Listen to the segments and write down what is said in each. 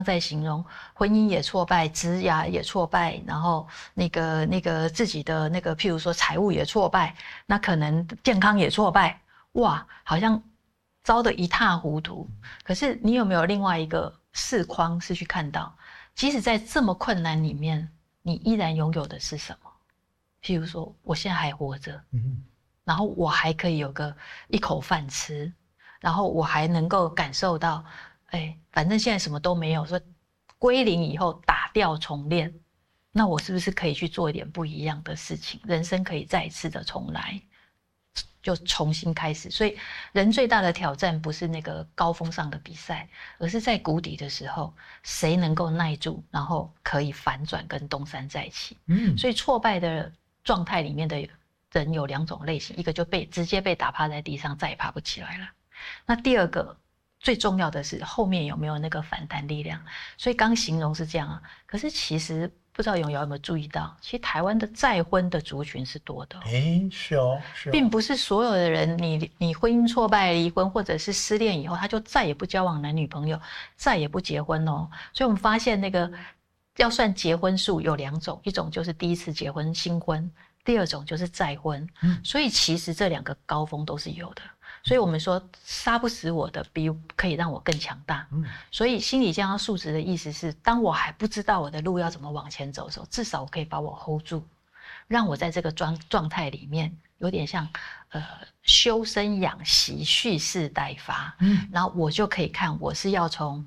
在形容婚姻也挫败，职涯也挫败，然后那个自己的那个，譬如说财务也挫败，那可能健康也挫败，哇，好像糟得一塌糊涂。可是你有没有另外一个视框是去看到，即使在这么困难里面，你依然拥有的是什么？譬如说，我现在还活着，然后我还可以有个一口饭吃，然后我还能够感受到。反正现在什么都没有，说归零以后打掉重练，那我是不是可以去做一点不一样的事情？人生可以再一次的重来，就重新开始。所以人最大的挑战不是那个高峰上的比赛，而是在谷底的时候，谁能够耐住，然后可以反转跟东山再起。所以挫败的状态里面的人有2种类型，一个就直接被打趴在地上，再也爬不起来了。那第二个最重要的是后面有没有那个反弹力量。所以刚形容是这样啊，可是其实不知道永尧有没有注意到，其实台湾的再婚的族群是多的。 是哦， 并不是所有的人你婚姻挫败离婚或者是失恋以后，他就再也不交往男女朋友，再也不结婚哦。所以我们发现那个要算结婚数有2种，一种就是第一次结婚新婚，第二种就是再婚。所以其实这2个高峰都是有的。所以我们说杀不死我的比可以让我更强大。所以心理健康素质的意思是，当我还不知道我的路要怎么往前走的时候，至少我可以把我 hold 住，让我在这个状态里面有点像修身养息蓄势待发。然后我就可以看我是要从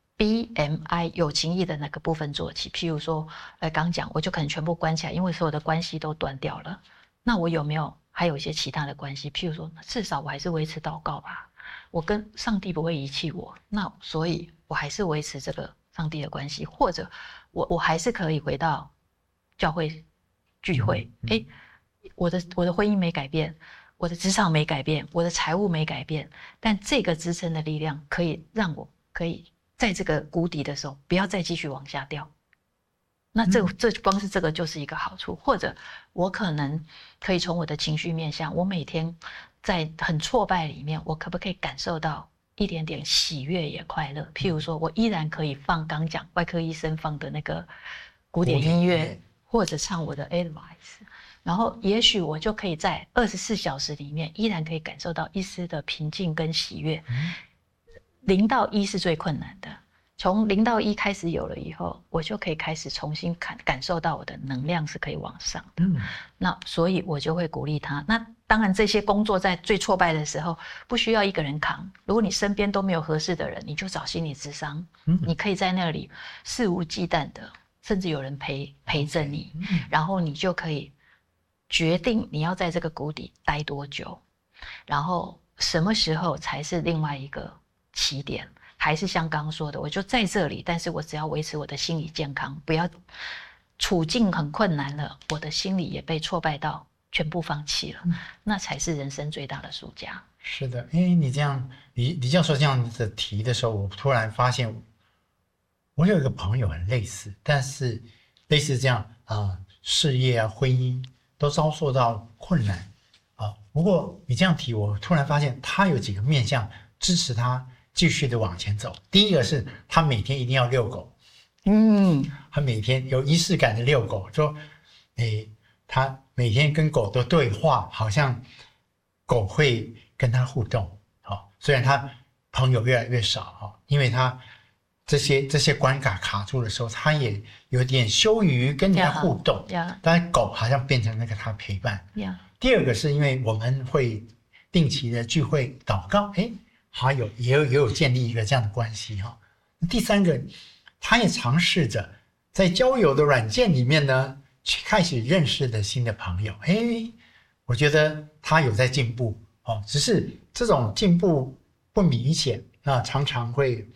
BMI 有情义的那个部分做起。譬如说刚讲我就可能全部关起来，因为所有的关系都断掉了，那我有没有还有一些其他的关系？譬如说至少我还是维持祷告吧，我跟上帝不会遗弃我，那所以我还是维持这个上帝的关系，或者我还是可以回到教会聚会。我的婚姻没改变，我的职场没改变，我的财务没改变，但这个支撑的力量可以让我可以在这个谷底的时候不要再继续往下掉。那这光是这个就是一个好处。或者我可能可以从我的情绪面向，我每天在很挫败里面，我可不可以感受到一点点喜悦也快乐？譬如说我依然可以放刚讲外科医生放的那个古典音乐，或者唱我的 Advice， 然后也许我就可以在24小时里面依然可以感受到一丝的平静跟喜悦。0到1是最困难的，从0到1开始有了以后，我就可以开始重新感受到我的能量是可以往上的。那所以我就会鼓励他。那当然这些工作在最挫败的时候不需要一个人扛，如果你身边都没有合适的人，你就找心理咨商。你可以在那里肆无忌惮的，甚至有人陪着你，然后你就可以决定你要在这个谷底待多久，然后什么时候才是另外一个起点。还是像刚刚说的，我就在这里，但是我只要维持我的心理健康，不要处境很困难了，我的心理也被挫败到全部放弃了，那才是人生最大的输家。 是的，你这样李教授这样子提的时候，我突然发现我有一个朋友很类似，但是类似这样事业啊婚姻都遭受到困难不过你这样提，我突然发现他有几个面向支持他继续的往前走。第一个是他每天一定要遛狗，他每天有仪式感的遛狗，说他每天跟狗的对话，好像狗会跟他互动。虽然他朋友越来越少因为他这些关卡卡住的时候，他也有点羞于跟人家互动，但狗好像变成那个他陪伴。第二个是因为我们会定期的聚会祷告，也有建立一个这样的关系第三个，他也尝试着在交友的软件里面呢，去开始认识的新的朋友。我觉得他有在进步只是这种进步不明显常常会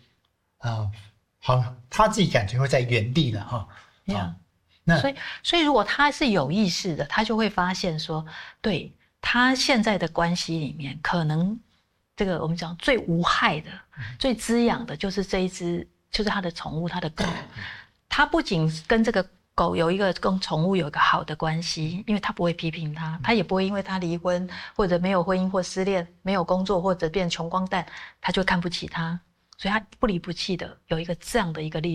他自己感觉会在原地的所以如果他是有意识的，他就会发现说，对他现在的关系里面，可能这个我们讲最无害的、最滋养的，就是这一只，就是他的宠物，他的狗。他不仅跟这个狗有一个跟宠物有一个好的关系，因为他不会批评他，他也不会因为他离婚或者没有婚姻或失恋、没有工作或者变穷光蛋，他就看不起他，所以他不离不弃的有一个这样的一个力量。